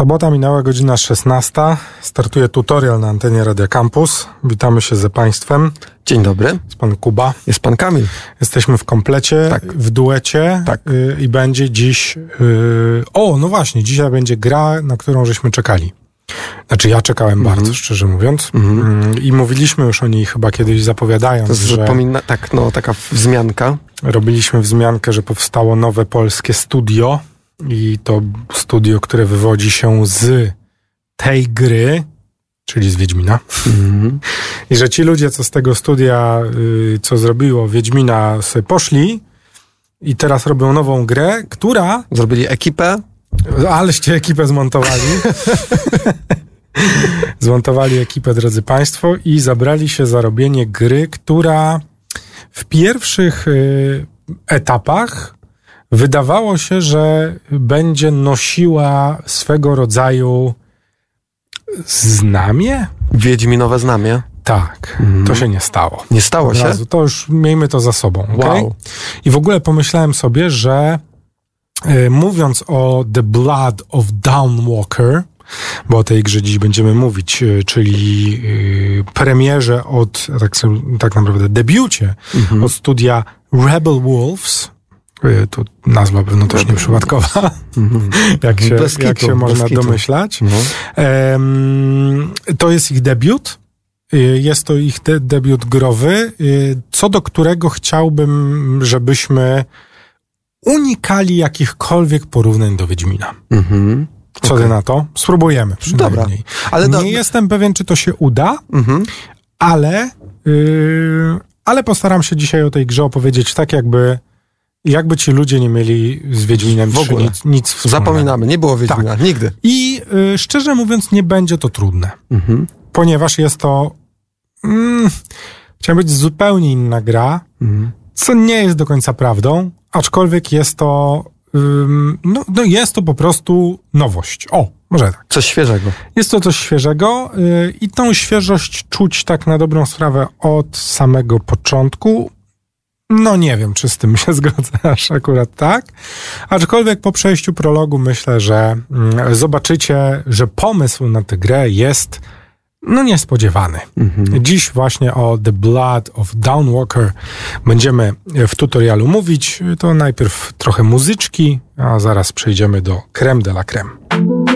Sobota minęła godzina 16. Startuje tutorial na antenie Radia Campus. Witamy się ze Państwem. Dzień dobry. Jest Pan Kuba. Jest Pan Kamil. Jesteśmy w komplecie, tak. w duecie. Tak. I będzie dziś... no właśnie, dzisiaj będzie gra, na którą żeśmy czekali. Znaczy ja czekałem bardzo, szczerze mówiąc. I mówiliśmy już o niej chyba kiedyś, zapowiadając, to że... taka wzmianka. Robiliśmy wzmiankę, że powstało nowe polskie studio. I to studio, które wywodzi się z tej gry, czyli z Wiedźmina. I że ci ludzie, co z tego studia, co zrobiło Wiedźmina, sobie poszli i teraz robią nową grę, która... Zrobili ekipę. Aleście ekipę zmontowali. Zmontowali ekipę, drodzy Państwo, i zabrali się za robienie gry, która w pierwszych etapach wydawało się, że będzie nosiła swego rodzaju znamie? Wiedźminowe znamie. Tak, to się nie stało. Nie stało się? To już miejmy to za sobą. Wow. Okay? I w ogóle pomyślałem sobie, że mówiąc o The Blood of Dawnwalker, bo o tej grze dziś będziemy mówić, czyli premierze tak naprawdę debiucie od studia Rebel Wolves. To nazwa pewno też nieprzypadkowa, jak się można domyślać. To jest ich debiut. Jest to ich debiut growy, co do którego chciałbym, żebyśmy unikali jakichkolwiek porównań do Wiedźmina. Co ty na to? Spróbujemy przynajmniej. Dobra. Nie jestem pewien, czy to się uda, ale postaram się dzisiaj o tej grze opowiedzieć tak, jakby ci ludzie nie mieli z Wiedźminem w ogóle nic wspólnego. Zapominamy, nie było Wiedźmina, nigdy. I szczerze mówiąc, nie będzie to trudne. Ponieważ jest to chciałem powiedzieć zupełnie inna gra, co nie jest do końca prawdą, aczkolwiek jest to jest to po prostu nowość. Może tak. Coś świeżego. Jest to coś świeżego i tą świeżość czuć tak na dobrą sprawę od samego początku. Nie wiem, czy z tym się zgadzasz akurat tak. Aczkolwiek po przejściu prologu myślę, że zobaczycie, że pomysł na tę grę jest niespodziewany. Dziś właśnie o The Blood of Dawnwalker będziemy w tutorialu mówić. To najpierw trochę muzyczki, a zaraz przejdziemy do crème de la crème.